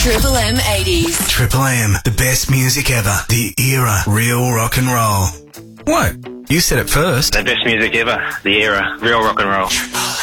Triple M 80s. Triple M, the best music ever. The era, real rock and roll. What? You said it first. The best music ever. The era, real rock and roll. Triple